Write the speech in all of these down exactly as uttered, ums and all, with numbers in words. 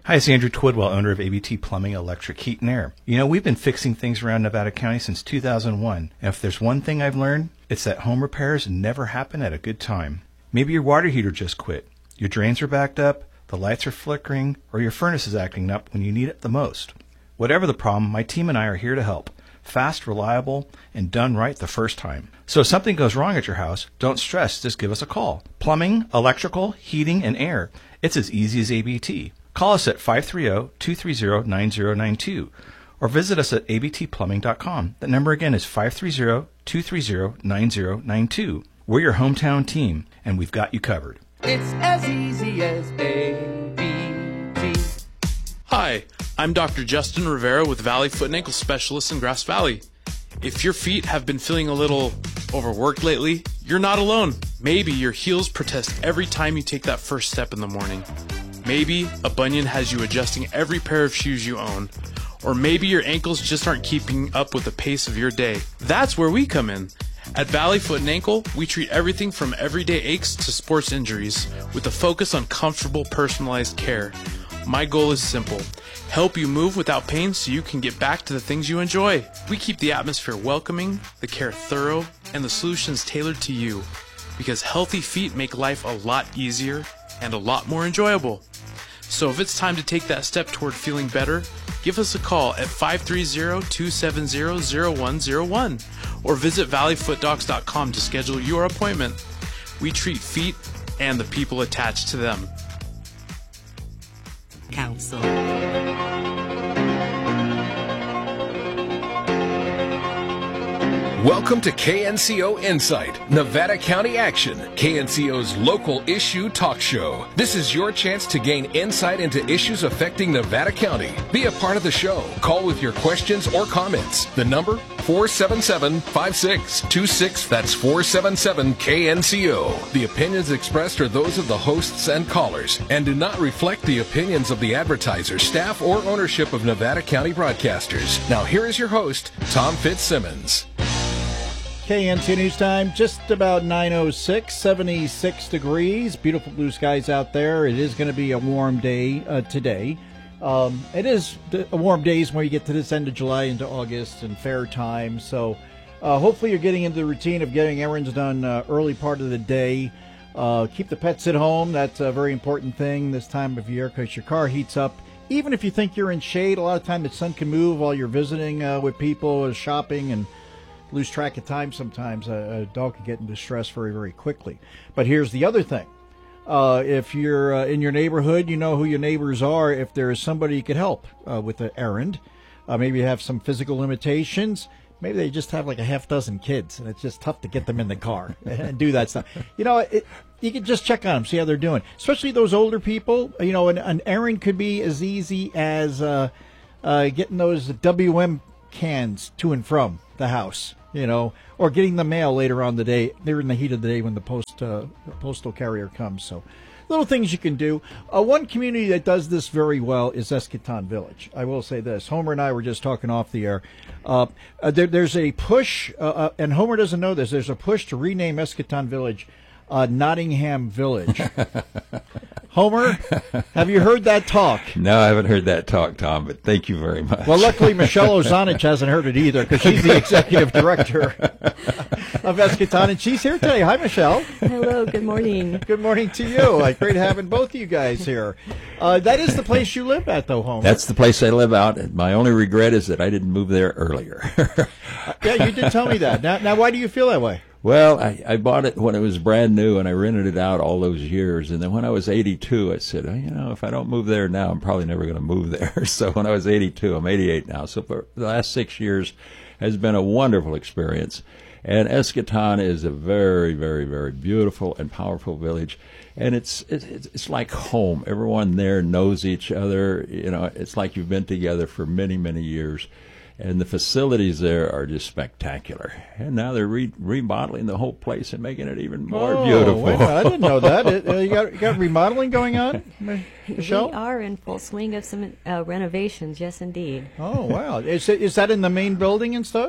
Hi, it's Andrew Twidwell, owner of A B T Plumbing, Electric, Heat, and Air. You know, we've been fixing things around Nevada County since two thousand one, and if there's one thing I've learned, it's that home repairs never happen at a good time. Maybe your water heater just quit, your drains are backed up, the lights are flickering, or your furnace is acting up when you need it the most. Whatever the problem, my team and I are here to help. Fast, reliable, and done right the first time. So if something goes wrong at your house, don't stress, just give us a call. Plumbing, electrical, heating, and air. It's as easy as A B T. Call us at five three zero, two three zero, nine zero nine two or visit us at a b t plumbing dot com. That number again is five three zero, two three zero, nine zero nine two. We're your hometown team, and we've got you covered. It's as easy as A B T. Hi, I'm Doctor Justin Rivera with Valley Foot and Ankle Specialists in Grass Valley. If your feet have been feeling a little overworked lately, you're not alone. Maybe your heels protest every time you take that first step in the morning. Maybe a bunion has you adjusting every pair of shoes you own. Or maybe your ankles just aren't keeping up with the pace of your day. That's where we come in. At Valley Foot and Ankle, we treat everything from everyday aches to sports injuries with a focus on comfortable, personalized care. My goal is simple. Help you move without pain so you can get back to the things you enjoy. We keep the atmosphere welcoming, the care thorough, and the solutions tailored to you. Because healthy feet make life a lot easier and a lot more enjoyable. So if it's time to take that step toward feeling better, give us a call at five three zero, two seven zero, zero one zero one or visit valley foot docs dot com to schedule your appointment. We treat feet and the people attached to them. Council. Welcome to K N C O Insight, Nevada County Action, K N C O's local issue talk show. This is your chance to gain insight into issues affecting Nevada County. Be a part of the show. Call with your questions or comments. The number, four seven seven, five six two six. That's four seven seven K N C O. The opinions expressed are those of the hosts and callers and do not reflect the opinions of the advertisers, staff, or ownership of Nevada County Broadcasters. Now here is your host, Tom Fitzsimmons. K N C O News Time, just about nine oh six, seventy-six degrees. Beautiful blue skies out there. It is going to be a warm day uh, today. Um, it is a warm days when you get to this end of July into August and fair time. So uh, hopefully you're getting into the routine of getting errands done uh, early part of the day. Uh, keep the pets at home. That's a very important thing this time of year because your car heats up. Even if you think you're in shade, a lot of time the sun can move while you're visiting uh, with people, or shopping, and lose track of time sometimes. A, a dog can get into stress very, very quickly. But here's the other thing. Uh, if you're uh, in your neighborhood, you know who your neighbors are. If there is somebody you could help uh, with an errand, uh, maybe you have some physical limitations. Maybe they just have like a half dozen kids, and it's just tough to get them in the car and do that stuff. You know, it, you can just check on them, see how they're doing. Especially those older people. You know, an, an errand could be as easy as uh, uh, getting those W M cans to and from the house. You know, or getting the mail later on the day, they're in the heat of the day when the post uh, postal carrier comes. So little things you can do. Uh, one community that does this very well is Eschaton Village. I will say this. Homer and I were just talking off the air. Uh, uh, there, there's a push, uh, uh, and Homer doesn't know this, there's a push to rename Eschaton Village uh, Nottingham Village. Homer, have you heard that talk? No, I haven't heard that talk, Tom, but thank you very much. Well, luckily, Michelle Ozanich hasn't heard it either because she's the executive director of Eschaton, and she's here today. Hi, Michelle. Hello, good morning. Good morning to you. Like, great having both of you guys here. Uh, that is the place you live at, though, Homer. That's the place I live out. My only regret is that I didn't move there earlier. Yeah, you did tell me that. Now, now, why do you feel that way? Well, I, I bought it when it was brand new, and I rented it out all those years. And then when I was eighty-two, I said, oh, you know, if I don't move there now, I'm probably never going to move there. So when I was eighty-two, I'm eighty-eight now. So for the last six years has been a wonderful experience. And Eschaton is a very, very, very beautiful and powerful village. And it's, it's it's like home. Everyone there knows each other. You know, it's like you've been together for many, many years. And the facilities there are just spectacular. And now they're re- remodeling the whole place and making it even more oh, beautiful. Wait a minute, I didn't know that. It, uh, you, got, you got remodeling going on, Michelle? We are in full swing of some uh, renovations, yes, indeed. Oh, wow. Is, it, is that in the main building and stuff?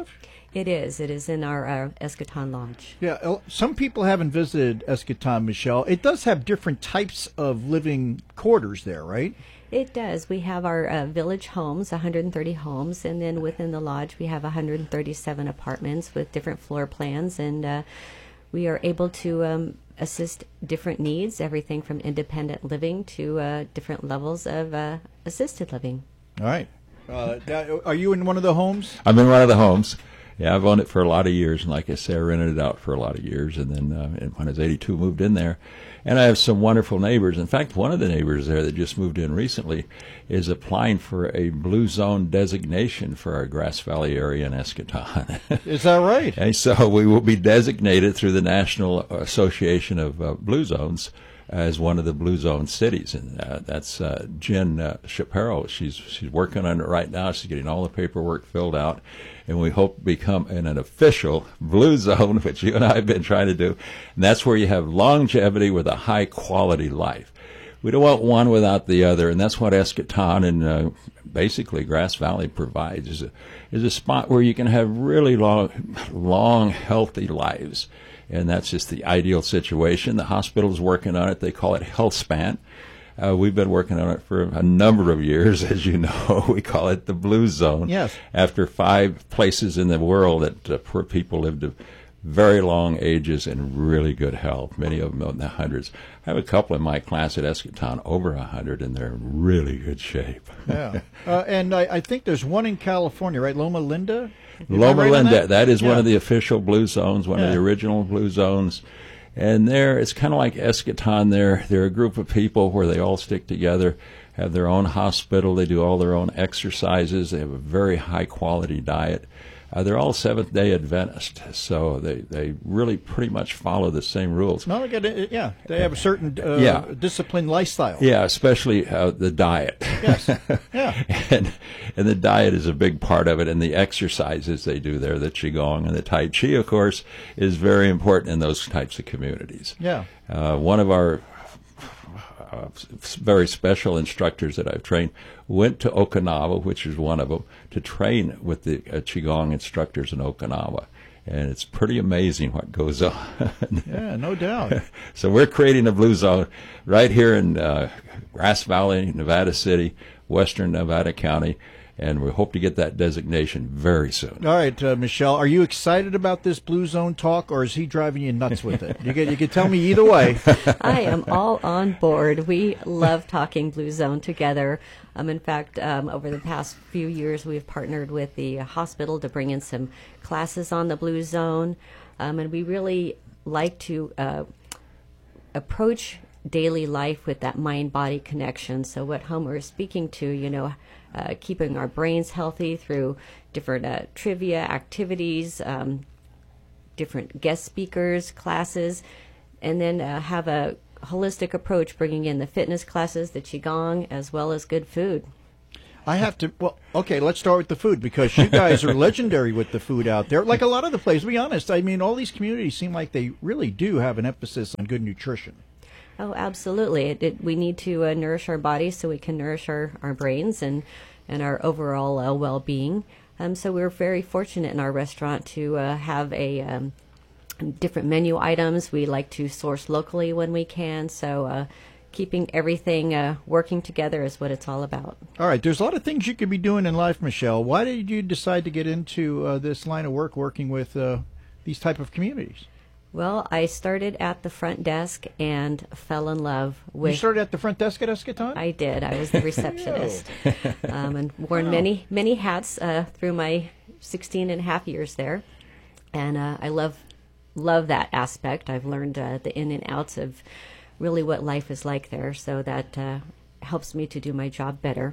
It is. It is in our uh, Eschaton Lodge. Yeah, uh, some people haven't visited Eschaton, Michelle. It does have different types of living quarters there, right? It does. We have our uh, village homes, one hundred thirty homes, and then within the lodge we have one hundred thirty-seven apartments with different floor plans, and uh, we are able to um, assist different needs, everything from independent living to uh, different levels of uh, assisted living. All right. Uh, now, are you in one of the homes? I'm in one of the homes. Yeah, I've owned it for a lot of years, and like I say, I rented it out for a lot of years, and then uh, and when I was eighty-two, moved in there. And I have some wonderful neighbors. In fact, one of the neighbors there that just moved in recently is applying for a blue zone designation for our Grass Valley area in Eschaton. Is that right? And so we will be designated through the National Association of uh, Blue Zones as one of the blue zone cities, and uh, that's uh, Jen uh, Shapiro. She's she's working on it right now. She's getting all the paperwork filled out, and we hope to become an, an official blue zone, which you and I have been trying to do. And that's where you have longevity with a high quality life. We don't want one without the other, and that's what Eschaton and uh, basically Grass Valley provides is a, is a spot where you can have really long, long, healthy lives. And that's just the ideal situation. The hospital's working on it. They call it HealthSpan. Uh, we've been working on it for a number of years, as you know. We call it the Blue Zone. Yes. After five places in the world that uh, poor people live to very long ages and really good health, many of them in the hundreds. I have a couple in my class at Eschaton, over a hundred, and they're in really good shape. Yeah. Uh, and I, I think there's one in California, right? Loma Linda? Am I Loma right on Linda, that? that is Yeah. one of the official blue zones, one of Yeah. the original blue zones. And there, it's kind of like Eschaton. They're, they're a group of people where they all stick together, have their own hospital, they do all their own exercises, they have a very high-quality diet. Uh, they're all Seventh-day Adventists, so they, they really pretty much follow the same rules. No, they got it, yeah. They have a certain uh, Yeah. disciplined lifestyle. Yeah, especially uh, the diet. Yes. Yeah. and and the diet is a big part of it, and the exercises they do there, the qigong and the tai chi, of course, is very important in those types of communities. Yeah. Uh, one of our uh, very special instructors that I've trained went to Okinawa, which is one of them, to train with the uh, qigong instructors in Okinawa. And it's pretty amazing what goes on. Yeah, no doubt. So we're creating a blue zone right here in uh, Grass Valley, Nevada City, western Nevada County, and we hope to get that designation very soon. All right, uh, Michelle, are you excited about this Blue Zone talk, or is he driving you nuts with it? You can, you can tell me either way. I am all on board. We love talking Blue Zone together. Um, in fact, um, over the past few years, we've partnered with the hospital to bring in some classes on the Blue Zone, um, and we really like to uh, approach daily life with that mind-body connection. So what Homer is speaking to, you know, uh, keeping our brains healthy through different uh, trivia activities, um, different guest speakers, classes, and then uh, have a holistic approach, bringing in the fitness classes, the qigong, as well as good food. I have to, well, okay, let's start with the food, because you guys are legendary with the food out there. Like a lot of the places, to be honest, I mean, all these communities seem like they really do have an emphasis on good nutrition. Oh, absolutely. It, it, we need to uh, nourish our bodies so we can nourish our, our brains and, and our overall uh, well-being. Um, so we're very fortunate in our restaurant to uh, have a um, different menu items. We like to source locally when we can. So uh, keeping everything uh, working together is what it's all about. All right, there's a lot of things you could be doing in life, Michelle. Why did you decide to get into uh, this line of work, working with uh, these type of communities? Well, I started at the front desk and fell in love with... You started at the front desk at Eschaton? I did. I was the receptionist um, and worn Wow. many, many hats uh, through my sixteen and a half years there. And uh, I love love that aspect. I've learned uh, the in and outs of really what life is like there, so that uh, helps me to do my job better.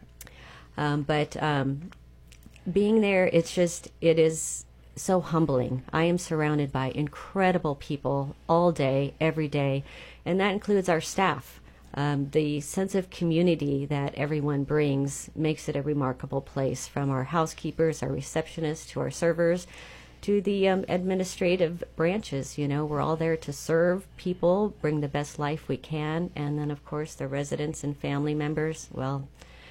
Um, but um, being there, it's just, it is... so humbling. I am surrounded by incredible people all day, every day, and that includes our staff. Um, the sense of community that everyone brings makes it a remarkable place, from our housekeepers, our receptionists, to our servers, to the um, administrative branches. You know, we're all there to serve people, bring the best life we can, and then, of course, the residents and family members. Well,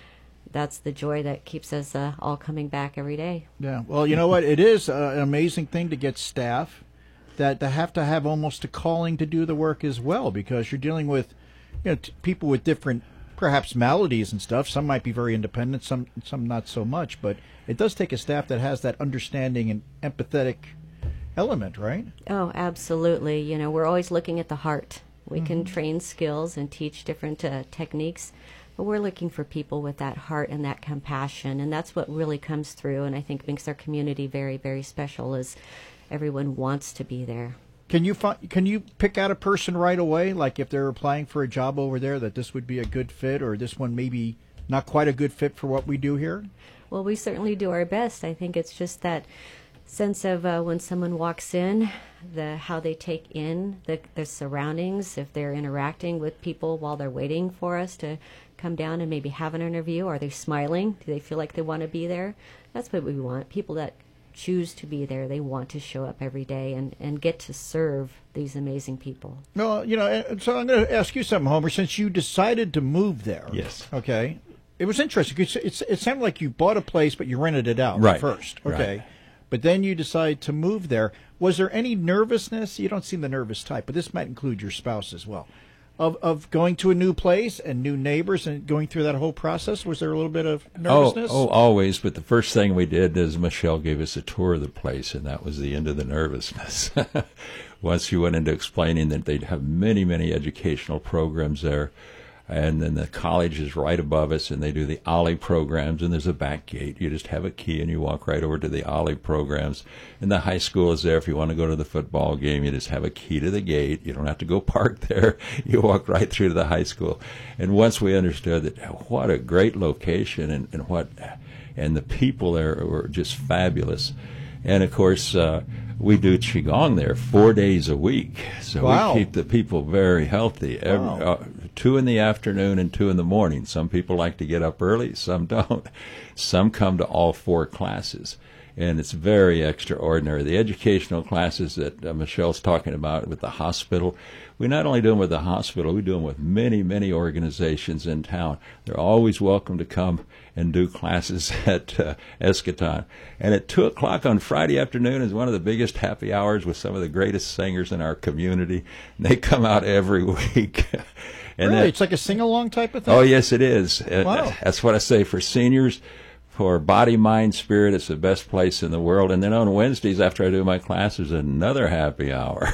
that's the joy that keeps us uh, all coming back every day. Yeah. Well, you know what? It is uh, an amazing thing to get staff that, that have to have almost a calling to do the work as well, because you're dealing with, you know, t- people with different, perhaps, maladies and stuff. Some might be very independent, some some not so much. But it does take a staff that has that understanding and empathetic element, right? Oh, absolutely. You know, we're always looking at the heart. We Mm-hmm. can train skills and teach different uh, techniques, but we're looking for people with that heart and that compassion, and that's what really comes through, and I think makes our community very, very special, is everyone wants to be there. Can you fi- can you pick out a person right away, like if they're applying for a job over there, that this would be a good fit, or this one maybe not quite a good fit for what we do here? Well, we certainly do our best. I think it's just that sense of uh, when someone walks in, the how they take in the, the surroundings, if they're interacting with people while they're waiting for us to come down and maybe have an interview. Are they smiling? Do they feel like they want to be there? That's what we want. People that choose to be there. They want to show up every day and, and get to serve these amazing people. No, you know, and so I'm going to ask you something, Homer. Since you decided to move there, Yes. okay, it was interesting. It's, it's, it sounded like you bought a place, but you rented it out Right. first, okay. Right. But then you decided to move there. Was there any nervousness? You don't seem the nervous type, but this might include your spouse as well. Of of going to a new place and new neighbors and going through that whole process, was there a little bit of nervousness? Oh, oh, always. But the first thing we did is Michelle gave us a tour of the place, and that was the end of the nervousness. Once she went into explaining that they'd have many, many educational programs there, and then the college is right above us, and they do the Ollie programs, and there's a back gate. You just have a key, and you walk right over to the Ollie programs. And the high school is there. If you want to go to the football game, you just have a key to the gate. You don't have to go park there. You walk right through to the high school. And once we understood that, what a great location, and, and what, and the people there were just fabulous. And of course, uh, we do Qigong there four days a week. So Wow. we keep the people very healthy. Every, Wow. uh, two in the afternoon and two in the morning. Some people like to get up early, some don't. Some come to all four classes, and it's very extraordinary. The educational classes that uh, Michelle's talking about with the hospital, we not only do them with the hospital, we do them with many, many organizations in town. They're always welcome to come and do classes at uh, Eschaton. And at two o'clock on Friday afternoon is one of the biggest happy hours with some of the greatest singers in our community. And they come out every week. And really? that- It's like a sing-along type of thing? Oh, yes, it is. And Wow. That's what I say for seniors. For body, mind, spirit, it's the best place in the world. And then on Wednesdays, after I do my classes, another happy hour.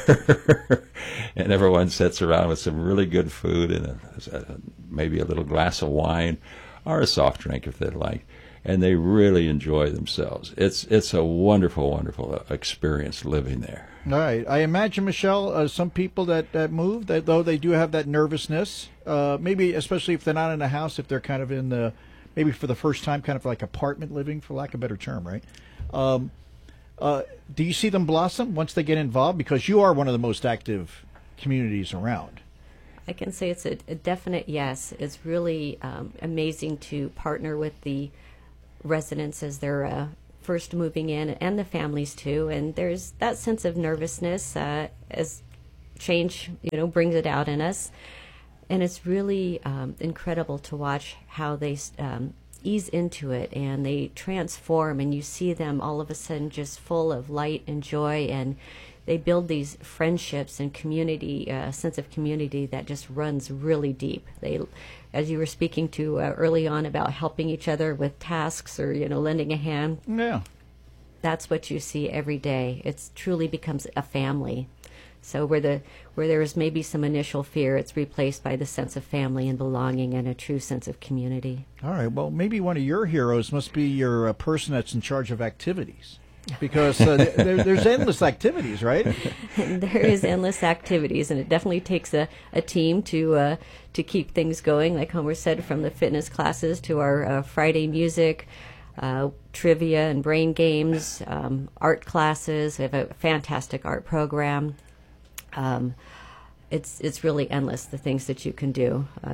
And everyone sits around with some really good food and a, a, maybe a little glass of wine or a soft drink if they'd like. And they really enjoy themselves. It's it's a wonderful, wonderful experience living there. All right. I imagine, Michelle, uh, some people that, that move, that, though they do have that nervousness, uh, maybe especially if they're not in a house, if they're kind of in the, maybe for the first time, kind of like apartment living, for lack of a better term, right? Um, uh, do you see them blossom once they get involved? Because you are one of the most active communities around. I can say it's a, a definite yes. It's really um, amazing to partner with the residents as they're uh, first moving in, and the families too. And there's that sense of nervousness uh, as change, you know, brings it out in us. And it's really um, incredible to watch how they um, ease into it and they transform, and you see them all of a sudden just full of light and joy, and they build these friendships and community, a uh, sense of community that just runs really deep. They, as you were speaking to uh, early on about helping each other with tasks or, you know, lending a hand, Yeah. that's what you see every day. It truly becomes a family. So where the where there is maybe some initial fear, it's replaced by the sense of family and belonging and a true sense of community. All right. Well, maybe one of your heroes must be your uh, person that's in charge of activities. Because uh, there, there's endless activities, right? There is endless activities, and it definitely takes a, a team to uh, to keep things going. Like Homer said, from the fitness classes to our uh, Friday music, uh, trivia and brain games, um, art classes. We have a fantastic art program. Um, it's it's really endless, the things that you can do. Uh,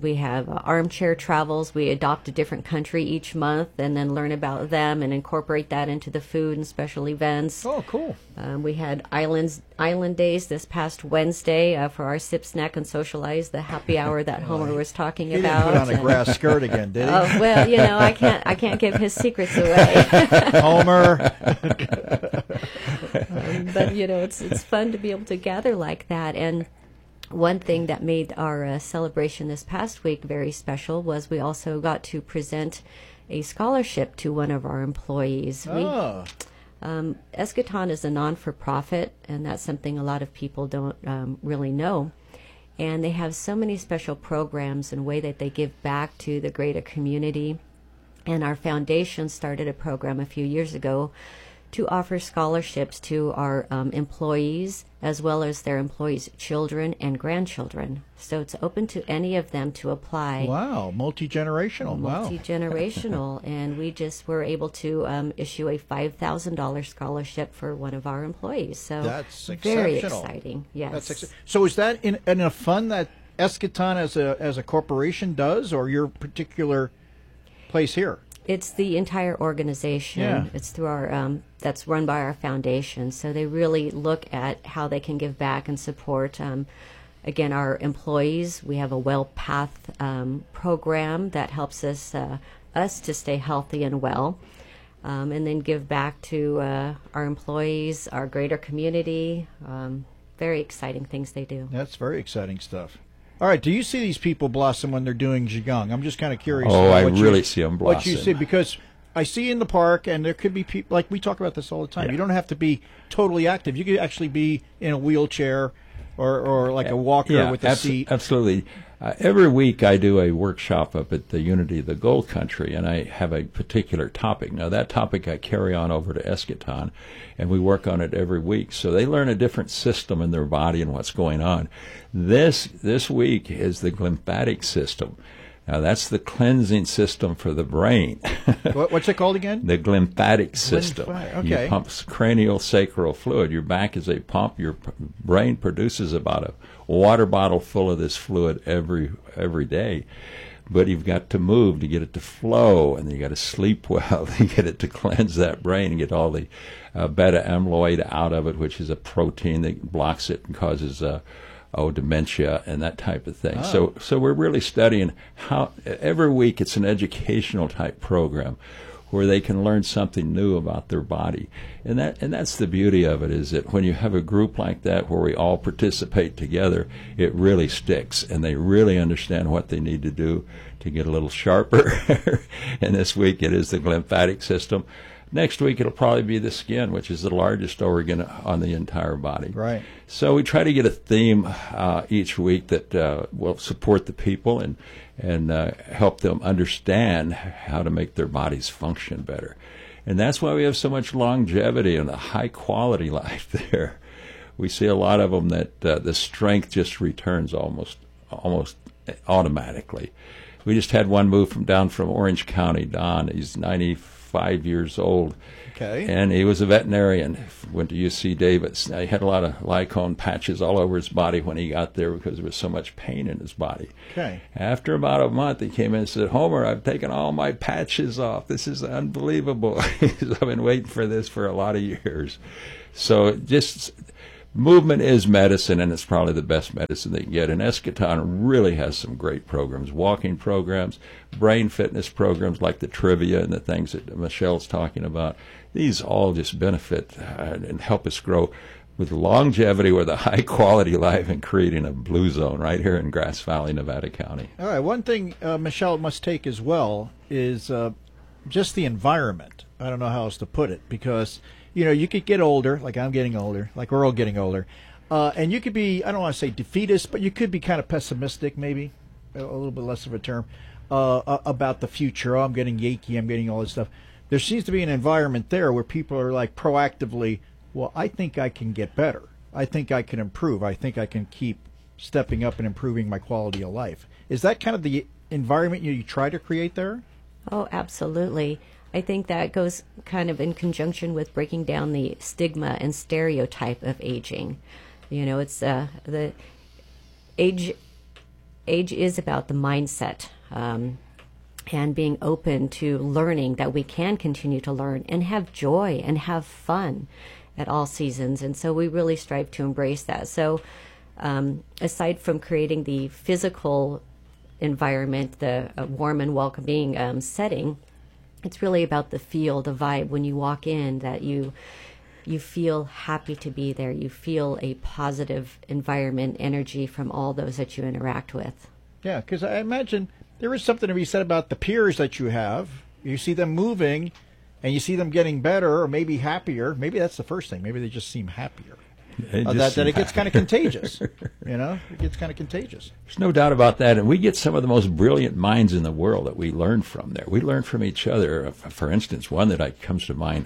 we have uh, armchair travels. We adopt a different country each month and then learn about them and incorporate that into the food and special events. Oh, cool. Um, we had islands island days this past Wednesday uh, for our sip, snack, and socialize, the happy hour that Homer was talking He didn't about. put on a And- grass skirt again, did he? Oh, well, you know, I can't I can't give his secrets away. Homer. Um, but you know, it's it's fun to be able to gather like that. And one thing that made our uh, celebration this past week very special was we also got to present a scholarship to one of our employees. We, Oh, um, Eschaton is a non-for-profit, and that's something a lot of people don't um, really know. And they have so many special programs and way that they give back to the greater community. And our foundation started a program a few years ago to offer scholarships to our um, employees as well as their employees' children and grandchildren. So it's open to any of them to apply. wow. Multi-generational. Wow. Multi-generational. And we just were able to um, issue a five thousand dollars scholarship for one of our employees. So That's very exceptional. exciting. Yes. That's ex- so is that in, in a fund that Eschaton as a as a corporation does, or your particular place here? It's the entire organization. Yeah. It's through our um, that's run by our foundation. So they really look at how they can give back and support. Um, again, our employees. We have a Well Path um, program that helps us uh, us to stay healthy and well, um, and then give back to uh, our employees, our greater community. Um, very exciting things they do. That's very exciting stuff. All right, do you see these people blossom when they're doing Qigong? I'm just kind of curious. Oh, about I what you- really see 'em What you blossom. see, because I see in the park, and there could be people, like we talk about this all the time. Yeah. You don't have to be totally active. You could actually be in a wheelchair or, or like a walker yeah, with a abso- seat. Absolutely. Uh, every week I do a workshop up at the Unity of the Gold Country, and I have a particular topic. Now, that topic I carry on over to Eschaton, and we work on it every week. So they learn a different system in their body and what's going on. This this week is the glymphatic system. Now, that's the cleansing system for the brain. What, what's it called again? The glymphatic system. Glymphatic, okay. You pump cranial sacral fluid. Your back is a pump. Your p- brain produces about a water bottle full of this fluid every every day. But you've got to move to get it to flow, and then you got to sleep well to get it to cleanse that brain and get all the uh, beta amyloid out of it, which is a protein that blocks it and causes uh, oh, dementia and that type of thing. So, so we're really studying how every week it's an educational type program where they can learn something new about their body, and that and that's the beauty of it, is that when you have a group like that where we all participate together, it really sticks, and they really understand what they need to do to get a little sharper. And this week it is the glymphatic system. Next week it'll probably be the skin, which is the largest organ on the entire body. Right. So we try to get a theme uh, each week that uh, will support the people and and uh, help them understand how to make their bodies function better. And that's why we have so much longevity and a high quality life there. We see a lot of them that uh, the strength just returns almost almost automatically. We just had one move from down from Orange County. Don, he's ninety-five years old. Okay. And he was a veterinarian, went to U C Davis. Now, he had a lot of Lycone patches all over his body when he got there because there was so much pain in his body. Okay. After about a month, he came in and said, Homer, I've taken all my patches off. This is unbelievable. I've been waiting for this for a lot of years. So just movement is medicine, and it's probably the best medicine they can get. And Eschaton really has some great programs, walking programs, brain fitness programs like the trivia and the things that Michelle's talking about. These all just benefit uh, and help us grow with longevity, with a high-quality life, and creating a blue zone right here in Grass Valley, Nevada County. All right. One thing uh, Michelle must take as well is uh, just the environment. I don't know how else to put it, because you know you could get older, like I'm getting older, like we're all getting older, uh, and you could be, I don't want to say defeatist, but you could be kind of pessimistic, maybe a little bit less of a term, uh, about the future. Oh, I'm getting Yankee, I'm getting all this stuff. There seems to be an environment there where people are like proactively, well, I think I can get better. I think I can improve. I think I can keep stepping up and improving my quality of life. Is that kind of the environment you, you try to create there? Oh, absolutely. I think that goes kind of in conjunction with breaking down the stigma and stereotype of aging. You know, it's uh, the age age is about the mindset. Um, and being open to learning, that we can continue to learn and have joy and have fun at all seasons. And so we really strive to embrace that. So um, aside from creating the physical environment, the uh, warm and welcoming um, setting, it's really about the feel, the vibe when you walk in, that you you feel happy to be there. You feel a positive environment, energy from all those that you interact with. Yeah, because I imagine there is something to be said about the peers that you have. You see them moving, and you see them getting better or maybe happier. Maybe that's the first thing. Maybe they just seem happier. Uh, that, that it gets kind of contagious. You know, it gets kind of contagious. There's no doubt about that. And we get some of the most brilliant minds in the world that we learn from there. We learn from each other. For instance, one that comes to mind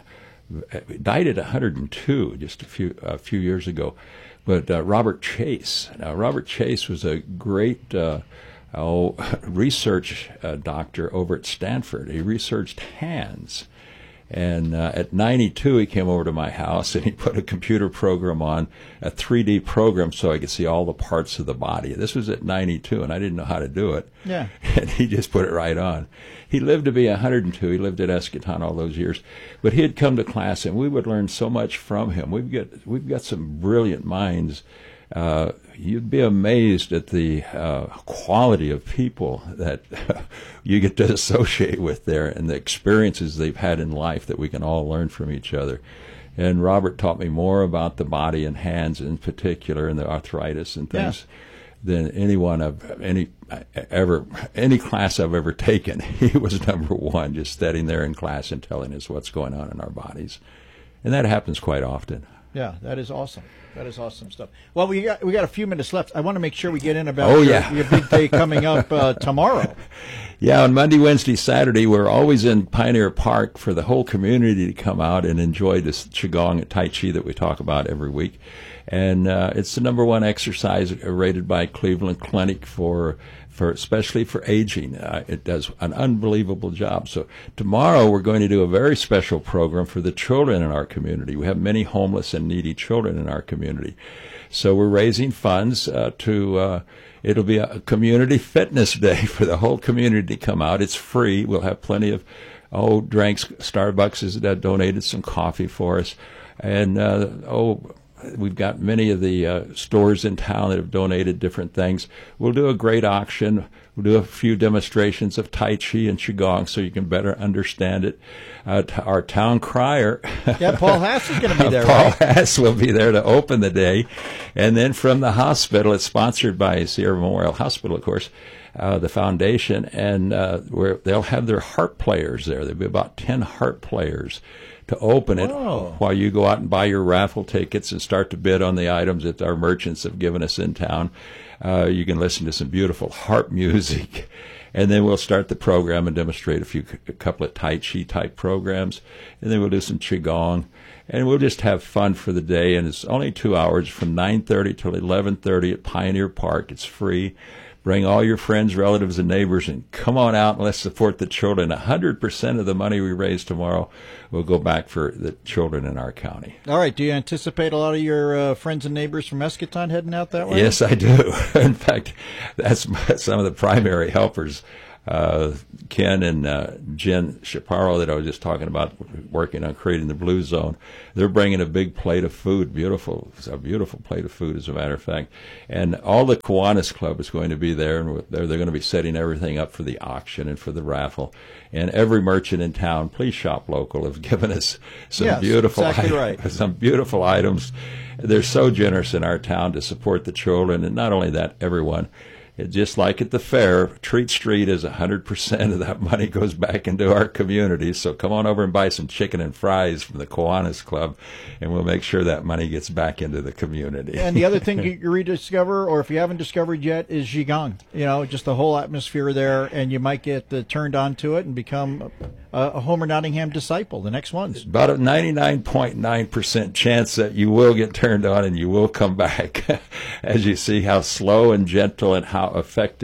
died at one hundred two just a few a few years ago. But uh, Robert Chase. Now, Robert Chase was a great uh, oh, research uh, doctor over at Stanford. He researched hands. And uh, at ninety-two, he came over to my house, and he put a computer program on, a three D program, so I could see all the parts of the body. This was at ninety-two, and I didn't know how to do it. Yeah. And he just put it right on. He lived to be one hundred two. He lived at Eschaton all those years. But he had come to class, and we would learn so much from him. We've got, we've got some brilliant minds. Uh, you'd be amazed at the uh, quality of people that you get to associate with there and the experiences they've had in life that we can all learn from each other. And Robert taught me more about the body and hands in particular and the arthritis and things yeah. than anyone I've any ever any class I've ever taken. He was number one, just sitting there in class and telling us what's going on in our bodies. And that happens quite often. Yeah, that is awesome. That is awesome stuff. Well, we got we got a few minutes left. I want to make sure we get in about oh, your, yeah. your big day coming up uh, tomorrow. Yeah, on Monday, Wednesday, Saturday, we're always in Pioneer Park for the whole community to come out and enjoy this Qigong and Tai Chi that we talk about every week. And uh, it's the number one exercise rated by Cleveland Clinic for for especially for aging. Uh, it does an unbelievable job. So tomorrow we're going to do a very special program for the children in our community. We have many homeless and needy children in our community. So we're raising funds uh, to, uh, it'll be a community fitness day for the whole community to come out. It's free. We'll have plenty of, oh, drinks. Starbucks has uh, donated some coffee for us. And, uh, oh, we've got many of the uh, stores in town that have donated different things. We'll do a great auction. We'll do a few demonstrations of Tai Chi and Qigong so you can better understand it. Uh, t- our town crier. Yeah, Paul Hass is going to be there, Paul right? Hass will be there to open the day. And then from the hospital, it's sponsored by Sierra Memorial Hospital, of course, uh, the foundation, and uh, where they'll have their harp players there. There'll be about ten harp players to open it Whoa. while you go out and buy your raffle tickets and start to bid on the items that our merchants have given us in town. Uh, you can listen to some beautiful harp music. And then we'll start the program and demonstrate a few, a couple of Tai Chi type programs. And then we'll do some Qigong. And we'll just have fun for the day. And it's only two hours from nine thirty till eleven thirty at Pioneer Park. It's free. Bring all your friends, relatives, and neighbors, and come on out and let's support the children. one hundred percent of the money we raise tomorrow will go back for the children in our county. All right. Do you anticipate a lot of your uh, friends and neighbors from Eschaton heading out that way? Yes, I do. In fact, that's some of the primary helpers. Uh, Ken and uh, Jen Chaparro that I was just talking about, working on creating the Blue Zone, they're bringing a big plate of food, beautiful, it's a beautiful plate of food, as a matter of fact. And all the Kiwanis Club is going to be there, and they're, they're going to be setting everything up for the auction and for the raffle. And every merchant in town, please shop local, have given us some yes, beautiful, exactly items, right. some beautiful items. They're so generous in our town to support the children, and not only that, everyone. It, just like at the fair, Treat Street is one hundred percent of that money goes back into our community. So come on over and buy some chicken and fries from the Kiwanis Club, and we'll make sure that money gets back into the community. And the other thing you rediscover, or if you haven't discovered yet, is Qigong. You know, just the whole atmosphere there, and you might get uh, turned on to it and become a, a Homer Nottingham disciple, the next ones. About a ninety-nine point nine percent chance that you will get turned on and you will come back as you see how slow and gentle and how effective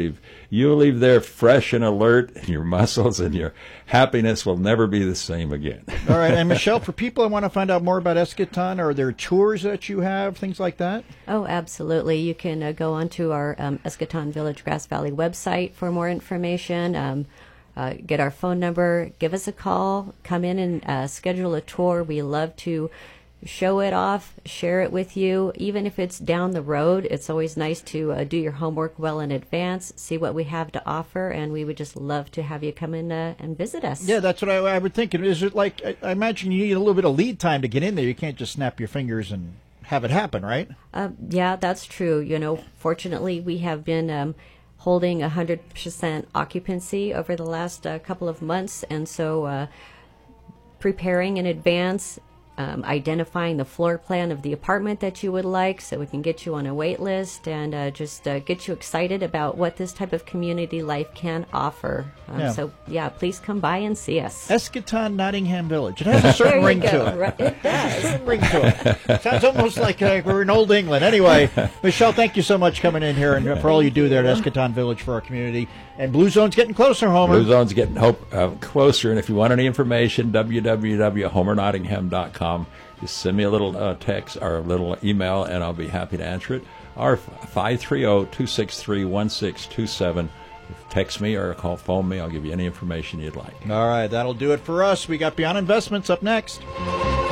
you leave there fresh and alert, and your muscles and your happiness will never be the same again. All right, and Michelle, for people who want to find out more about Eschaton, are there tours that you have, things like that? Oh, absolutely. You can uh, go onto our um, Eschaton Village Grass Valley website for more information. Um, uh, get our phone number, give us a call, come in and uh, schedule a tour. We love to show it off, share it with you. Even if it's down the road, it's always nice to uh, do your homework well in advance, see what we have to offer, and we would just love to have you come in uh, and visit us. Yeah, that's what I, I would think. Is it like, I, I imagine you need a little bit of lead time to get in there. You can't just snap your fingers and have it happen, right? Uh, yeah, that's true. You know, fortunately, we have been um, holding one hundred percent occupancy over the last uh, couple of months, and so uh, preparing in advance, Um, identifying the floor plan of the apartment that you would like so we can get you on a wait list and uh, just uh, get you excited about what this type of community life can offer. Um, Yeah. So, yeah, please come by and see us. Eschaton, Nottingham Village. It has a certain There you ring go. to it. Right, it does. Certain ring to it. Sounds almost like uh, we're in Old England. Anyway, Michelle, thank you so much coming in here and for all you do there at Eschaton Village for our community. And Blue Zone's getting closer, Homer. Blue Zone's getting hope, uh, closer, and if you want any information, w w w dot homer nottingham dot com. Just send me a little uh, text or a little email, and I'll be happy to answer it. Or five three zero, two six three, one six two seven. Text me or call, phone me. I'll give you any information you'd like. All right, that'll do it for us. We got Beyond Investments up next.